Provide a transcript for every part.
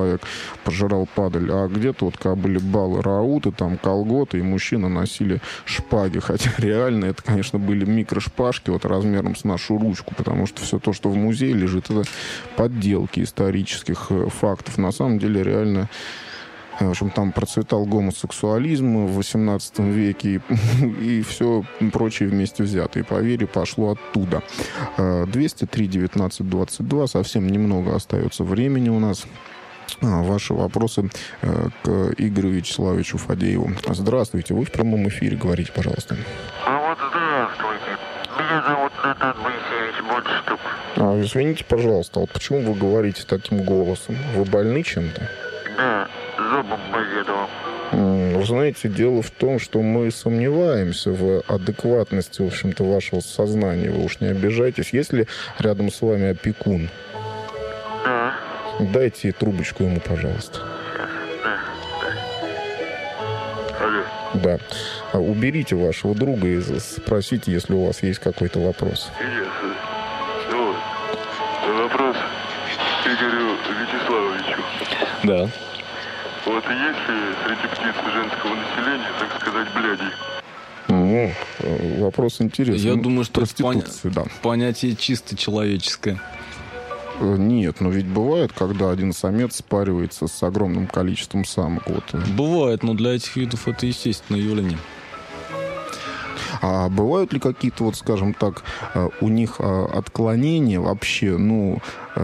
человек пожирал падаль, а где-то вот когда были баллы рауты, там колготы, и мужчины носили шпаги. Хотя реально это, конечно, были микрошпажки вот размером с нашу ручку, потому что все то, что в музее лежит, это подделки исторических фактов. На самом деле реально... В общем, там процветал гомосексуализм в XVIII веке и все прочее вместе взятое. И, поверь, пошло оттуда. 203-19-22. Совсем немного остается времени у нас. Ваши вопросы к Игорю Вячеславовичу Фадееву. Здравствуйте. Вы в прямом эфире. Говорите, пожалуйста. Здравствуйте. Меня зовут Натан Моисеевич Бодштук. Извините, пожалуйста, вот почему вы говорите таким голосом? Вы больны чем-то? Да, зубом поведал. Вы знаете, дело в том, что мы сомневаемся в адекватности, в общем-то, вашего сознания. Вы уж не обижайтесь. Есть ли рядом с вами опекун? Да. Дайте трубочку ему, пожалуйста. Алло. Да. Уберите вашего друга и спросите, если у вас есть какой-то вопрос. Интересно. Ну, вопрос Игорю Вячеславовичу. Да. Вот есть ли среди птиц женского населения, так сказать, бляди? Ну, вопрос интересный. Я думаю, что проституция, да. понятие чисто человеческое. Нет, но ведь бывает, когда один самец спаривается с огромным количеством самок. Вот. Бывает, но для этих видов это естественное явление. А бывают ли какие-то, вот, скажем так, у них отклонения вообще, ну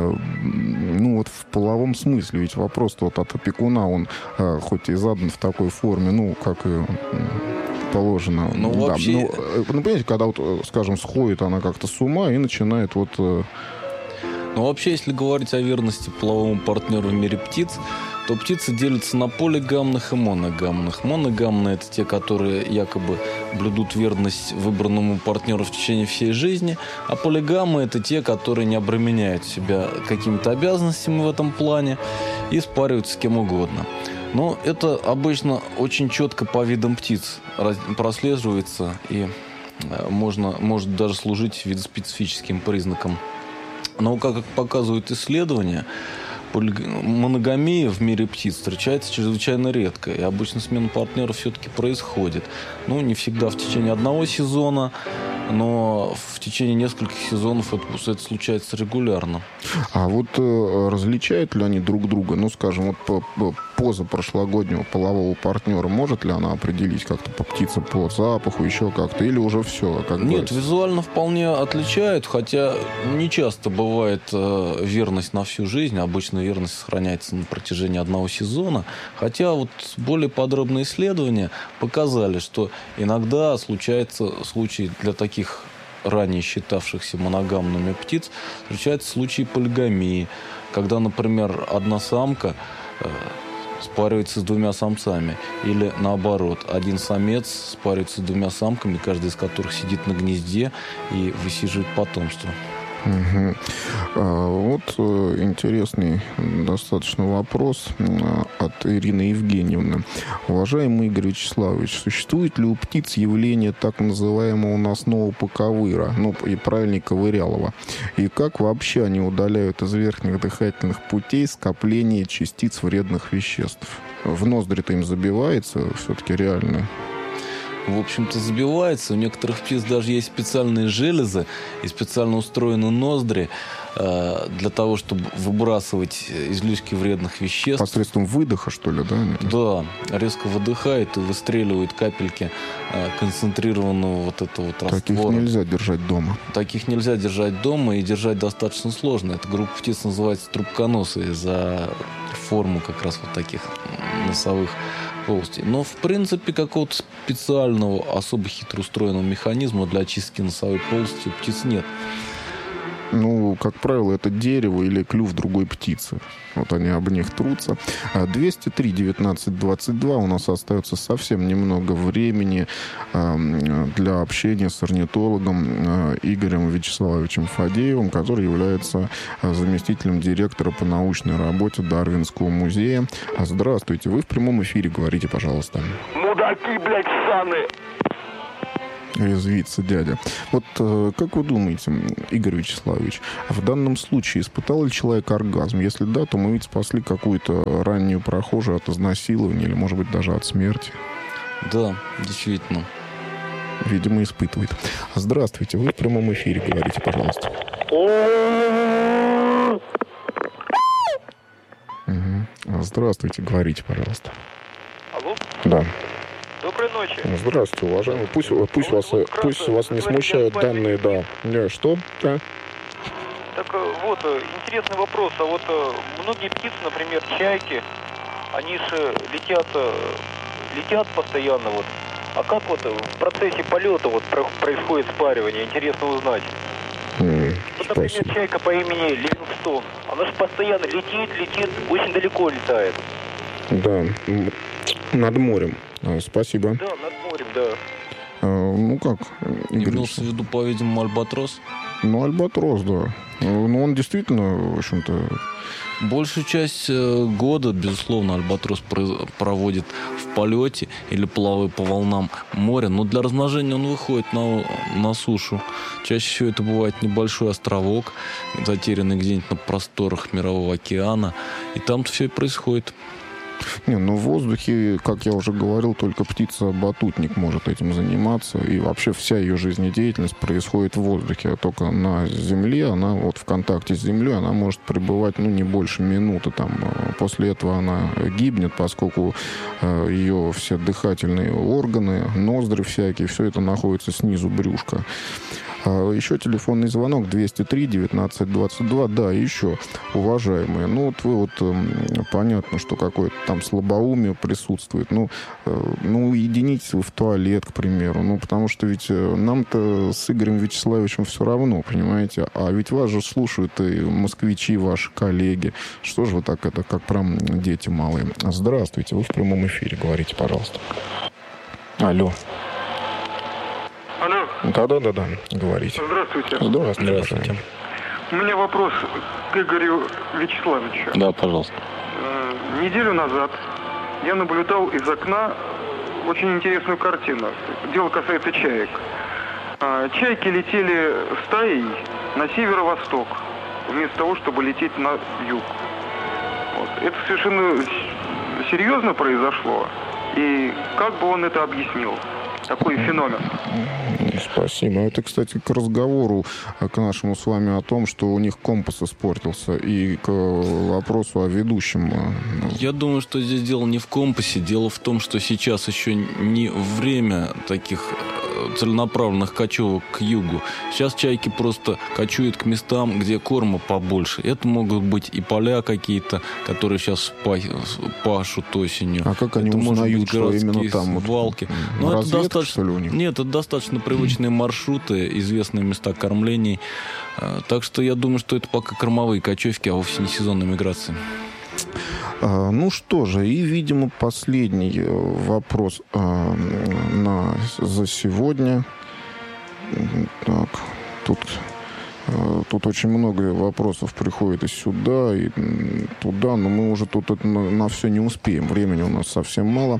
вот в половом смысле? Ведь вопрос-то вот от опекуна, он хоть и задан в такой форме, ну, как и положено. Ну, да. вообще... Ну, понимаете, когда, вот, скажем, сходит она как-то с ума и начинает вот... Ну, вообще, если говорить о верности половому партнеру в мире птиц, то птицы делятся на полигамных и моногамных. Моногамные – это те, которые якобы блюдут верность выбранному партнеру в течение всей жизни, а полигамы – это те, которые не обременяют себя какими-то обязанностями в этом плане и спариваются с кем угодно. Но это обычно очень четко по видам птиц прослеживается и может даже служить видоспецифическим признаком. Но, как показывают исследования, моногамия в мире птиц встречается чрезвычайно редко. И обычно смена партнеров все-таки происходит. Ну, не всегда в течение одного сезона, но в течение нескольких сезонов это случается регулярно. А вот различают ли они друг друга? Ну, скажем, вот поза прошлогоднего полового партнера, может ли она определить как-то по птице, по запаху, еще как-то? Или уже все? Нет, визуально вполне отличают, хотя не часто бывает верность на всю жизнь. Обычно верность сохраняется на протяжении одного сезона. Хотя вот более подробные исследования показали, что иногда случается случай для таких ранее считавшихся моногамными птиц, встречаются случаи полигамии, когда, например, одна самка спаривается с двумя самцами. Или наоборот, один самец спаривается с двумя самками, каждая из которых сидит на гнезде и высиживает потомство. Угу. Вот интересный достаточно вопрос от Ирины Евгеньевны. Уважаемый Игорь Вячеславович, существует ли у птиц явление так называемого носного поковыра, ну и правильнее ковырялова? И как вообще они удаляют из верхних дыхательных путей скопление частиц вредных веществ? В ноздри-то им забивается все-таки реально? В общем-то, забивается. У некоторых птиц даже есть специальные железы и специально устроены ноздри для того, чтобы выбрасывать излишки вредных веществ. Посредством выдоха, что ли, да? Да. Резко выдыхает и выстреливает капельки концентрированного вот этого вот раствора. Таких нельзя держать дома. Таких нельзя держать дома, и держать достаточно сложно. Эта группа птиц называется трубконосые за форму как раз вот таких носовых полостей. Но, в принципе, какого-то специального, особо хитро устроенного механизма для очистки носовой полости у птиц нет. Ну, как правило, это дерево или клюв другой птицы. Вот они об них трутся. 203-19-22. У нас остается совсем немного времени для общения с орнитологом Игорем Вячеславовичем Фадеевым, который является заместителем директора по научной работе Дарвинского музея. Здравствуйте. Вы в прямом эфире. Говорите, пожалуйста. Мудаки, блядь, ссаны! Резвится дядя. Вот как вы думаете, Игорь Вячеславович, в данном случае испытал ли человек оргазм? Если да, то мы ведь спасли какую-то раннюю прохожую от изнасилования или, может быть, даже от смерти. Да, действительно. Видимо, испытывает. Здравствуйте, вы в прямом эфире, говорите, пожалуйста. Угу. Здравствуйте, говорите, пожалуйста. Алло? Да. Доброй ночи. Здравствуйте, уважаемый. Пусть вас не смущают данные, да. Что? Да. Так вот, интересный вопрос. А вот многие птицы, например, чайки, они же летят постоянно вот. А как вот в процессе полета вот происходит спаривание? Интересно узнать. Вот, например, чайка по имени Ливингстон. Она же постоянно летит, очень далеко летает. Да, над морем. Спасибо. Да, над морем, да. Ну как, Игорь? Имелся в виду, по-видимому, альбатрос? Ну, альбатрос, да. Ну, он действительно, в общем-то... Большую часть года, безусловно, альбатрос проводит в полете или плавая по волнам моря. Но для размножения он выходит на сушу. Чаще всего это бывает небольшой островок, затерянный где-нибудь на просторах Мирового океана. И там-то все и происходит. Не, ну в воздухе, как я уже говорил, только птица-батутник может этим заниматься. И вообще вся ее жизнедеятельность происходит в воздухе. Только на земле, она вот в контакте с землей, она может пребывать, не больше минуты. Там. После этого она гибнет, поскольку ее все дыхательные органы, ноздри всякие, все это находится снизу брюшка. Еще телефонный звонок 203-19-22. Да, еще, уважаемые. Вот вы понятно, что какое-то там слабоумие присутствует. Уединитесь вы в туалет, к примеру. Потому что ведь нам-то с Игорем Вячеславовичем все равно, понимаете? А ведь вас же слушают и москвичи, ваши коллеги. Что же вы так это, как прям дети малые? Здравствуйте, вы в прямом эфире, говорите, пожалуйста. Алло. Алло. Да, говорите. Здравствуйте. Здравствуйте. У меня вопрос к Игорю Вячеславовичу. Да, пожалуйста. Неделю назад я наблюдал из окна очень интересную картину. Дело касается чаек. Чайки летели стаей на северо-восток, вместо того, чтобы лететь на юг. Это совершенно серьезно произошло. И как бы он это объяснил? Такой феномен. Спасибо. Это, кстати, к разговору, к нашему с вами о том, что у них компас испортился, и к вопросу о ведущем. Я думаю, что здесь дело не в компасе. Дело в том, что сейчас еще не время таких целенаправленных кочевок к югу. Сейчас чайки просто кочуют к местам, где корма побольше. Это могут быть и поля какие-то, которые сейчас пашут осенью. А как они узнают, что именно там? Свалки. Разведка, что ли, у них? Нет, это достаточно привычные маршруты, известные места кормлений. Так что я думаю, что это пока кормовые кочевки, а вовсе не сезонная миграция. Ну что же, и, видимо, последний вопрос за сегодня. Так, тут очень много вопросов приходит и сюда, и туда, но мы уже тут на все не успеем. Времени у нас совсем мало.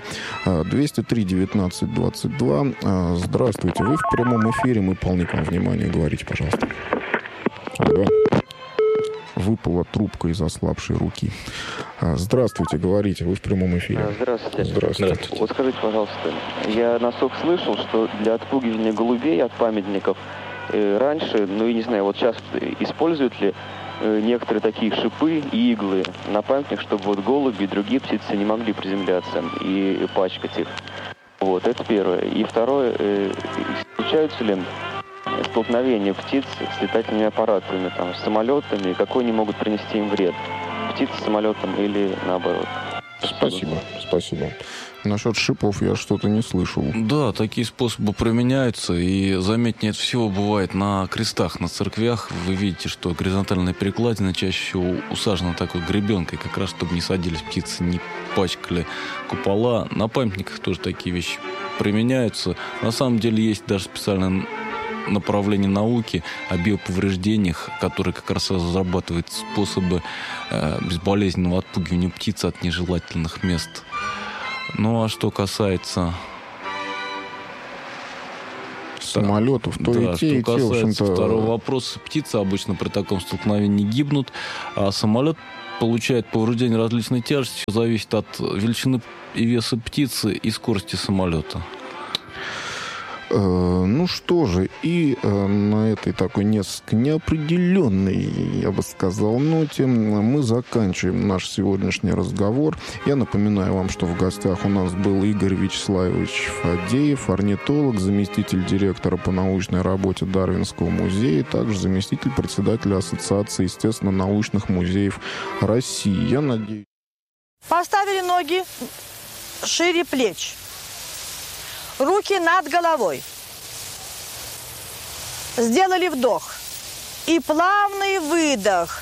203-19-22. Здравствуйте, вы в прямом эфире, мы полны к вам внимания. Говорите, пожалуйста. Алло. Выпала трубка из ослабшей руки. Здравствуйте, говорите, вы в прямом эфире. Здравствуйте. Вот скажите, пожалуйста, я на слух слышал, что для отпугивания голубей от памятников раньше, я не знаю, вот сейчас используют ли некоторые такие шипы и иглы на памятник, чтобы вот голуби и другие птицы не могли приземляться и пачкать их. Это первое. И второе, случаются ли столкновения птиц с летательными аппаратами, с самолетами, какой они могут принести им вред? Птицы с самолетом или наоборот? Спасибо. Насчет шипов я что-то не слышал. Да, такие способы применяются, и заметнее всего бывает на крестах, на церквях. Вы видите, что горизонтальная перекладина чаще всего усажена такой гребенкой, как раз чтобы не садились птицы, не пачкали купола. На памятниках тоже такие вещи применяются. На самом деле есть даже специальное направление науки о биоповреждениях, которые как раз разрабатывают способы безболезненного отпугивания птиц от нежелательных мест. А что касается самолетов, то и те, что в касается общем-то... второго вопроса, птицы обычно при таком столкновении гибнут, а самолет получает повреждение различной тяжести, зависит от величины и веса птицы и скорости самолета. Ну что же, и на этой такой несколько неопределенной, я бы сказал, ноте мы заканчиваем наш сегодняшний разговор. Я напоминаю вам, что в гостях у нас был Игорь Вячеславович Фадеев, орнитолог, заместитель директора по научной работе Дарвинского музея, также заместитель председателя Ассоциации естественно-научных музеев России. Я надеюсь... Поставили ноги шире плеч. Руки над головой. Сделали вдох. И плавный выдох.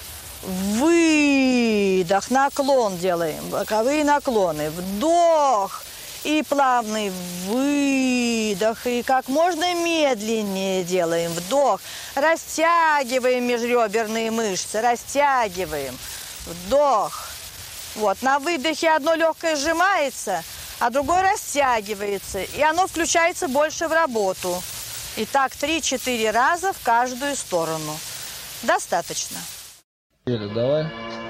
Выдох. Наклон делаем. Боковые наклоны. Вдох. И плавный выдох. И как можно медленнее делаем. Вдох. Растягиваем межреберные мышцы. Растягиваем. Вдох. Вот. На выдохе одно легкое сжимается, а другой растягивается, и оно включается больше в работу. И так 3-4 раза в каждую сторону. Достаточно. Давай.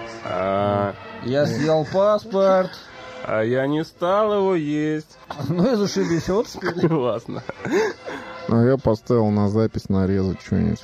Я съел паспорт. А я не стал его есть. Ну и зашибись, вот теперь. Классно. А я поставил на запись нарезать что-нибудь.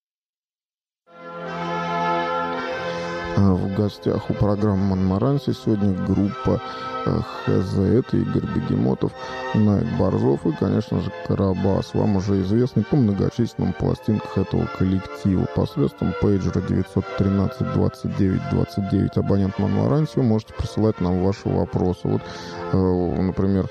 В гостях у программы «Монмаранси» сегодня группа ХЗ. Это Игорь Бегемотов, Найк Борзов и, конечно же, Карабас. Вам уже известный по многочисленным пластинках этого коллектива. Посредством пейджера 913 29 29 абонент «Монмаранси» вы можете присылать нам ваши вопросы. Вот, например,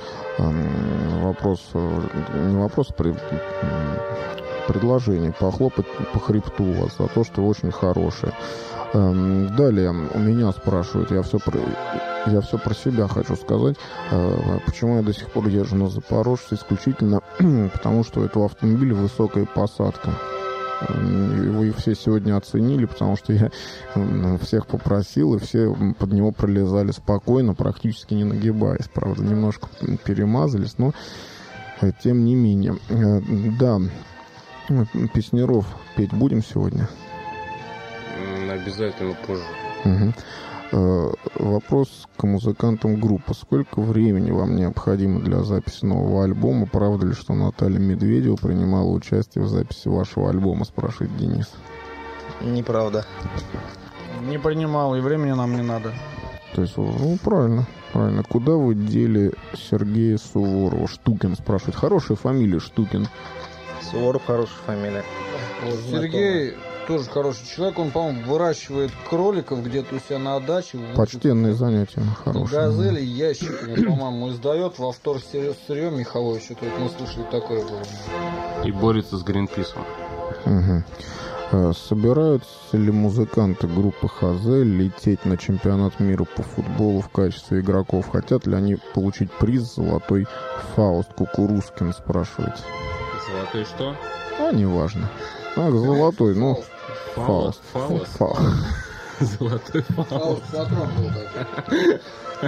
предложение похлопать по хребту у вас за то, что вы очень хорошие. Далее у меня спрашивают, я все про себя хочу сказать, почему я до сих пор езжу на Запорожце, исключительно потому, что у этого автомобиля высокая посадка. Вы все сегодня оценили, потому что я всех попросил, и все под него пролезали спокойно, практически не нагибаясь. Правда, немножко перемазались, но тем не менее. Да, песняров петь будем сегодня? Обязательно позже. Угу. Вопрос к музыкантам группы. Сколько времени вам необходимо для записи нового альбома? Правда ли, что Наталья Медведева принимала участие в записи вашего альбома, спрашивает Денис? Неправда. Не принимал, и времени нам не надо. То есть, ну, правильно. Куда вы дели Сергея Суворова? Штукин спрашивает. Хорошая фамилия, Штукин. Суворов хорошая фамилия. Сергей тоже хороший человек. Он, по-моему, выращивает кроликов где-то у себя на даче. Почтенные занятия. Хорошие. Газели ящиками, по-моему, издает во вторсырье меховое. Что-то вот мы слышали такое было. И борется с Гринписом. Угу. Собираются ли музыканты группы ХЗ лететь на чемпионат мира по футболу в качестве игроков? Хотят ли они получить приз «Золотой Фауст»? Кукурузкин спрашивает. Золотой что? А, неважно. Золотой, ну... Фауст. Золотой Фауст. Патрон был такой.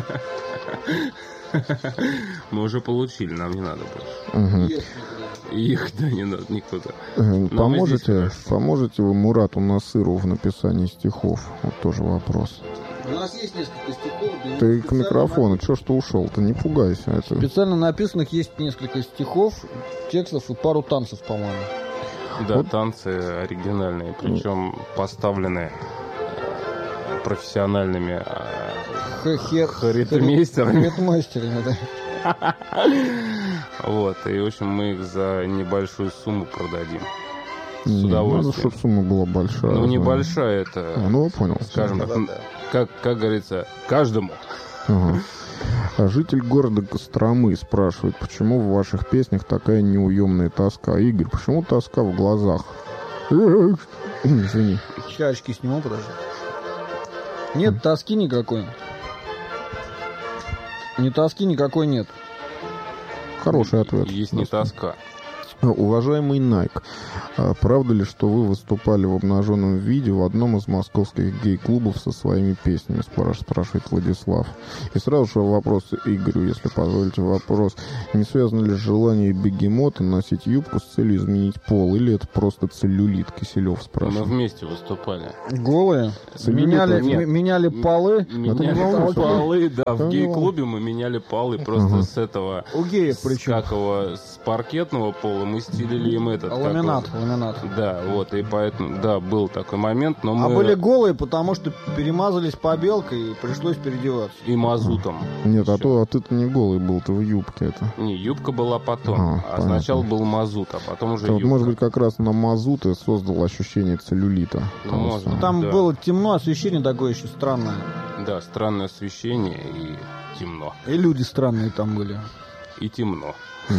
Мы уже получили, нам не надо больше. Ехать, да, не надо никуда. Поможете вы Мурату Насырову в написании стихов? Вот тоже вопрос. У нас есть несколько стихов. Ты к микрофону, чё ж ты ушел-то? Не пугайся. Это... Специально написанных есть несколько стихов, текстов и пару танцев, по-моему. Да, вот. Танцы оригинальные, причем поставлены профессиональными харитмейстерами. Харитмейстерами, да. Вот, и, в общем, мы их за небольшую сумму продадим. С удовольствием. Надо, чтобы сумма была большая. Ну, небольшая это... Ну, я понял. Скажем так, как говорится, каждому. Ага. Житель города Костромы спрашивает, почему в ваших песнях такая неуемная тоска? Игорь, почему тоска в глазах? Извини. Сейчас очки сниму, подожди. Нет тоски никакой. Ни тоски никакой нет. Хороший ответ. Есть не тоска. Уважаемый Найк, правда ли, что вы выступали в обнаженном виде в одном из московских гей-клубов со своими песнями, спрашивает Владислав. И сразу же вопрос Игорю, если позволите вопрос. Не связано ли желание бегемота носить юбку с целью изменить пол, или это просто целлюлит? Киселев спрашивает. Мы вместе выступали. Голые? Меняли полы? Меняли полы, да. В гей-клубе мы меняли полы просто с этого... У геев причем? С паркетного пола мы стелили им этот... Ламинат. Да, вот, и поэтому, да, был такой момент, но мы... А были голые, потому что перемазались побелкой и пришлось переодеваться. И мазутом. Нет, а ты-то не голый был, ты в юбке это. Не, юбка была потом. Сначала был мазут, а потом уже юбка. Может быть, как раз на мазут и создал ощущение целлюлита. Там было темно, освещение такое еще странное. Да, странное освещение и темно. И люди странные там были. И темно.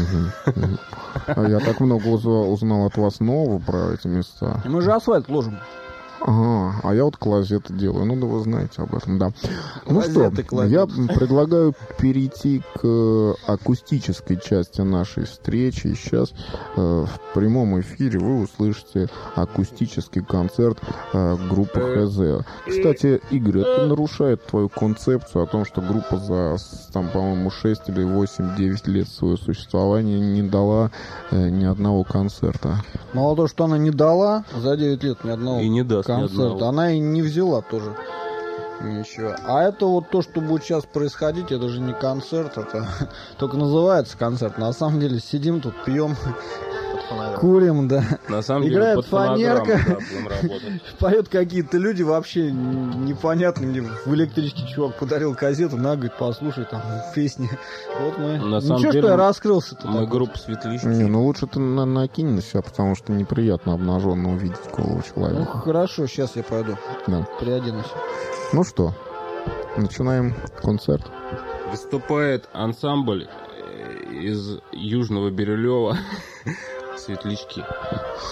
Я так много узнал от вас нового про эти места. Мы же асфальт ложим. Ага, а я вот клозеты делаю. Ну, да вы знаете об этом, да. Ну что, я предлагаю перейти к акустической части нашей встречи. И сейчас в прямом эфире вы услышите акустический концерт группы ХЗ. Кстати, Игорь, это нарушает твою концепцию о том, что группа за, там, по-моему, 6 или 8-9 лет своего существования не дала ни одного концерта. Мало того, что она не дала за 9 лет ни одного и не даст концерта, она и не взяла тоже ничего. А это вот то, что будет сейчас происходить, это же не концерт, это только называется концерт. На самом деле сидим тут, пьем, курим, да. На самом играет деле фанерка, да, поют какие-то люди вообще непонятные. Мне в электричке чувак подарил кассету, на, говорит, послушай там песни. Вот мы. На самом деле, что я раскрылся-то. Мы группа Светлички. Не, ну лучше ты накинь на себя, потому что неприятно обнаженно увидеть голого человека. Ну хорошо, сейчас я пойду. Да. Приоденусь. Ну что, начинаем концерт. Выступает ансамбль из Южного Бирюлева «Светлячки».